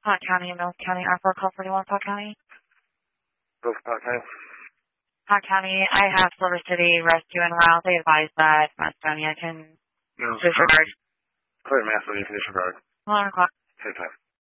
Pot County, Mills County, R4 call 41, Pot County. Go for Pot County. Pot County, I have Silver City Rescue and Route. They advise that Macedonia can disregard. Clear Macedonia can disregard. 11 o'clock. Same time.